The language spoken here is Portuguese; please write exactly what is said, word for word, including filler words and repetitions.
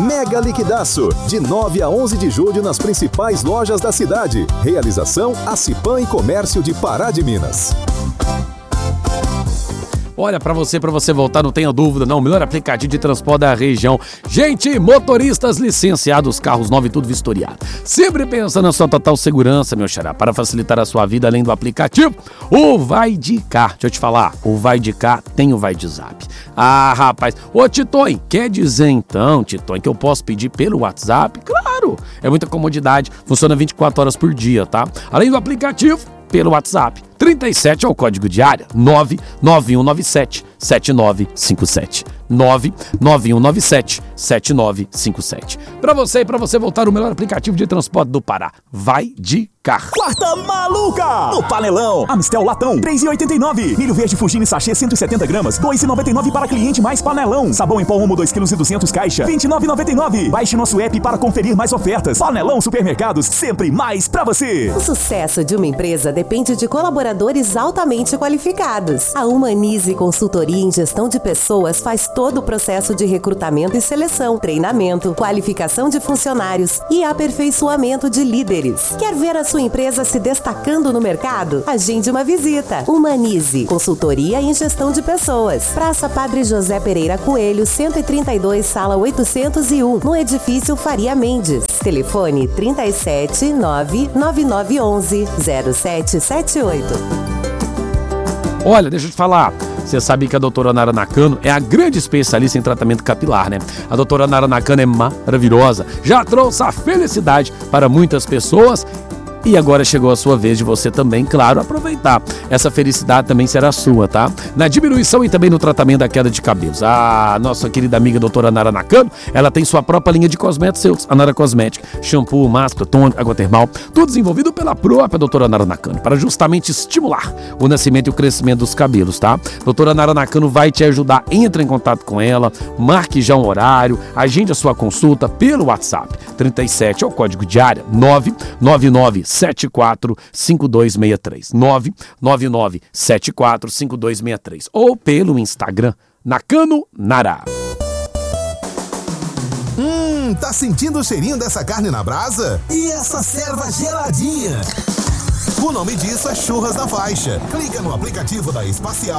Mega liquidaço, de nove a onze de julho nas principais lojas da cidade. Realização Acipan e Comércio de Pará de Minas. Olha, pra você, pra você voltar, não tenha dúvida, não. O melhor aplicativo de transporte da região. Gente, motoristas licenciados, carros novos e tudo vistoriado. Sempre pensando na sua total segurança, meu xará. Para facilitar a sua vida, além do aplicativo, o Vai de Cá. Deixa eu te falar, o Vai de Cá tem o Vai de Zap. Ah, rapaz. Ô, Titonho, quer dizer então, Titonho, que eu posso pedir pelo WhatsApp? Claro, é muita comodidade. Funciona vinte e quatro horas por dia, tá? Além do aplicativo, pelo WhatsApp. trinta e sete é o código de área. nove nove um nove sete sete nove cinco sete. nove nove um nove sete sete nove cinco sete. Pra você e pra você voltar, o melhor aplicativo de transporte do Pará. Vai de Carro. Quarta maluca! No Panelão, Amistel Latão, três reais e oitenta e nove centavos. Milho verde Fugini sachê cento e setenta gramas, dois reais e noventa e nove centavos para cliente mais Panelão. Sabão em pó Omo dois quilos e duzentos caixa, vinte e nove reais e noventa e nove centavos. Baixe nosso app para conferir mais ofertas. Panelão Supermercados, sempre mais pra você. O sucesso de uma empresa depende de colaboradores altamente qualificados. A Humanize Consultoria em Gestão de Pessoas faz todo o processo de recrutamento e seleção, treinamento, qualificação de funcionários e aperfeiçoamento de líderes. Quer ver a sua empresa se destacando no mercado? Agende uma visita. Humanize Consultoria em Gestão de Pessoas. Praça Padre José Pereira Coelho, cento e trinta e dois, sala oitocentos e um, no edifício Faria Mendes. Telefone trinta e sete, nove nove nove onze, zero sete sete oito. Olha, deixa eu te falar. Você sabe que a doutora Nara Nakano é a grande especialista em tratamento capilar, né? A doutora Nara Nakano é maravilhosa. Já trouxe a felicidade para muitas pessoas. E agora chegou a sua vez de você também, claro, aproveitar. Essa felicidade também será sua, tá? Na diminuição e também no tratamento da queda de cabelos. A nossa querida amiga doutora Nara Nakano, ela tem sua própria linha de cosméticos, a Nara Cosmética. Shampoo, máscara, tônico, água termal, tudo desenvolvido pela própria doutora Nara Nakano, para justamente estimular o nascimento e o crescimento dos cabelos, tá? Doutora Nara Nakano vai te ajudar. Entra em contato com ela, marque já um horário, agende a sua consulta pelo WhatsApp. trinta e sete é o código de área, nove nove nove sete quatro cinco dois seis três, nove nove nove sete quatro cinco dois seis três, ou pelo Instagram, Nakano Nara. Hum, tá sentindo o cheirinho dessa carne na brasa? E essa serva geladinha? O nome disso é Churras na Faixa. Clica no aplicativo da Espacial